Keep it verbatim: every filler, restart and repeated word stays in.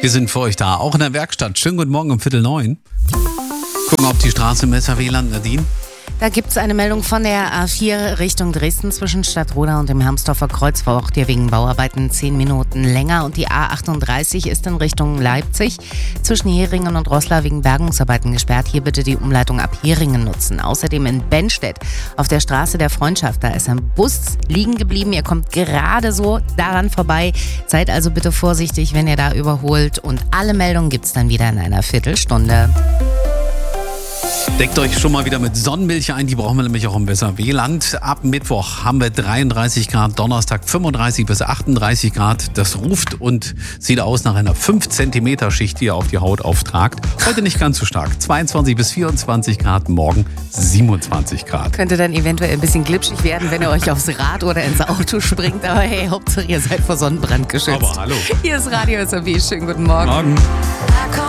Wir sind für euch da, auch in der Werkstatt. Schönen guten Morgen um Viertel neun. Gucken auf die Straße im S R W-Land, Nadine. Da gibt es eine Meldung von der A vier Richtung Dresden zwischen Stadtroda und dem Hermsdorfer Kreuz. Braucht ihr wegen Bauarbeiten zehn Minuten länger. Und die A achtunddreißig ist in Richtung Leipzig zwischen Heringen und Roßla wegen Bergungsarbeiten gesperrt. Hier bitte die Umleitung ab Heringen nutzen. Außerdem in Bennstedt auf der Straße der Freundschaft. Da ist ein Bus liegen geblieben. Ihr kommt gerade so daran vorbei. Seid also bitte vorsichtig, wenn ihr da überholt. Und alle Meldungen gibt es dann wieder in einer Viertelstunde. Deckt euch schon mal wieder mit Sonnenmilch ein, die brauchen wir nämlich auch im S R W-Land. Ab Mittwoch haben wir dreiunddreißig Grad, Donnerstag fünfunddreißig bis achtunddreißig Grad. Das ruft und sieht aus nach einer fünf Zentimeter Schicht, die ihr auf die Haut auftragt. Heute nicht ganz so stark, zweiundzwanzig bis vierundzwanzig Grad, morgen siebenundzwanzig Grad. Könnte dann eventuell ein bisschen glitschig werden, wenn ihr euch aufs Rad oder ins Auto springt. Aber hey, Hauptsache ihr seid vor Sonnenbrand geschützt. Aber hallo. Hier ist Radio S R W, schönen guten Morgen. Morgen.